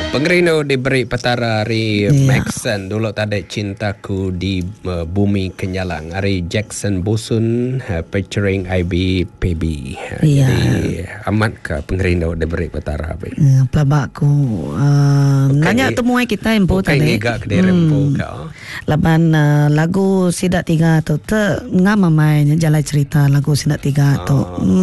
Pengerino diberi petara hari Maxson dulu tadi cintaku di bumi kenyalang hari Jackson Bosun featuring IB PB. Jadi amat ke pengerino diberi petara abi. Pelabakku nanya temuai kita empo tadi. Ngigak ke empo kau. Laban lagu Sidak Tiga tu ngama mainnya jalan cerita lagu Sidak Tiga tu.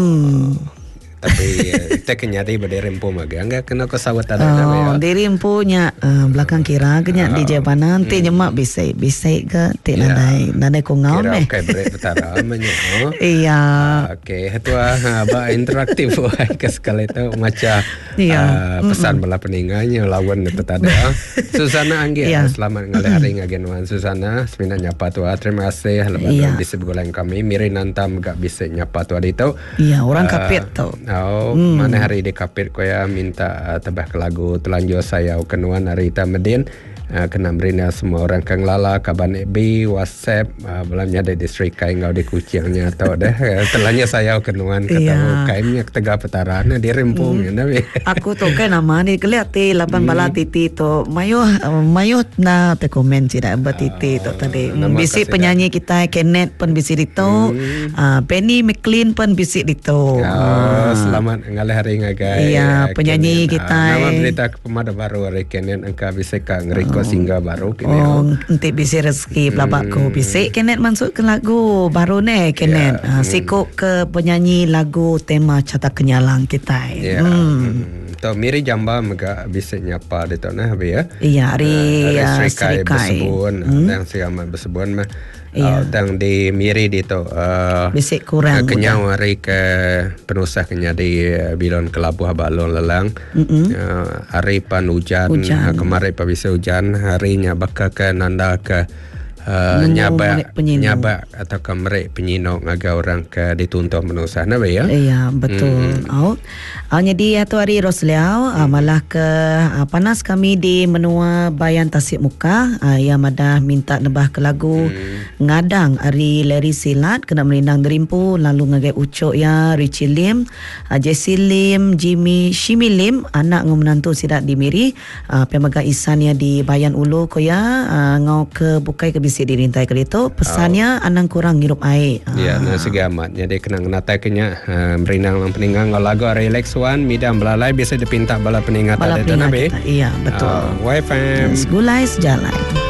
Tapi kita kenyari pada rempo maga enggak kena kesawat ada ya. Di rempo nya belakang kira kenya di Jepana nanti nyemak bisik ke ti nadai ko ngau me. Kira break petara amanya. Iya. Okey, itu ba interaktif ke sekali itu macam pesan bala peninganya lawan itu tadi. Susana Anggi selamat ngalih hari ngagenwan Susana semina nyapa tua. Terima kasih lepas disebut goleng kami Miri Nantam gak bisa nyapa tua itu. Iya, orang kapit tu. Mana hari di kapit ko ya minta tabah ke lagu telanjur saya kenuan hari Medin kena berina semua orang kang lala kaban B WhatsApp belamnya ada distrik kai ngau di kucingnya atau dah telanjur saya kenuan kata kaimnya tega petaran di rempung aku tu kan nama ni kelihati 8 bala titi tu mayo na te komen tidak bertiti tu tadi bisik penyanyi kita Kenneth pun bisik itu Penny McLean pun bisik itu selamat ngalih hari ngagai penyanyi kita nama berita pemada baru hari Kenneth engkau bisa ngeri singgah baru kini. Nanti bisa rezeki pelabakku bisa Kenneth masuk ke lagu baru ni Kenneth. Sikuk ke penyanyi lagu tema Cata Kenyalang kita. To Miri Jamba mega bisa nyapa di tu nah ya. Iya hari Serikai bersebun dan siamat bersebun mah. Dan di Miri di tu bisik kurang kenyang hari ke penusah kenya di Bilon Kelabuh Balon Lelang hari pan hujan. Kemarin pa bisa hujan harinya bakal ke nanda ke nyaba atau ke merek penyino ngaga orang ke dituntut menusah na ya. Iya betul. Jadi atau hari Rosliau malah ke panas kami di menua Bayan Tasik Muka yang madah minta nebah ke lagu ngadang hari Larry Silat kena merindang derimpu lalu ngagai ucok ya Richie Lim, Jesse Lim, Jimmy Shimi Lim anak menantu sidak di Miri pemaga isan ya di Bayan Ulu ko ya ngau ke bukai ke bisi dirintai ke itu pesannya anang kurang ngirup air. Ya nah segi amat jadi kena natai kenya merindang lang peninggang lagu relax one midam belalai biasa dipinta bala peninggat ada nabe. Iya betul. YFM Gulai sejalan.